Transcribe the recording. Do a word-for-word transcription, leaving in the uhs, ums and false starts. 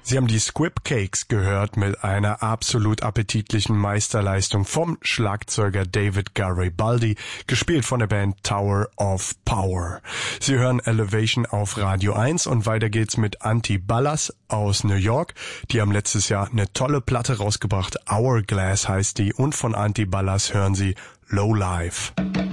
Sie haben die Squib Cakes gehört mit einer absolut appetitlichen Meisterleistung vom Schlagzeuger David Garibaldi, gespielt von der Band Tower of Power. Sie hören Elevation auf Radio eins und weiter geht's mit Anti-Ballas aus New York. Die haben letztes Jahr eine tolle Platte rausgebracht, Hourglass heißt die, und von Anti-Ballas hören Sie Low Life.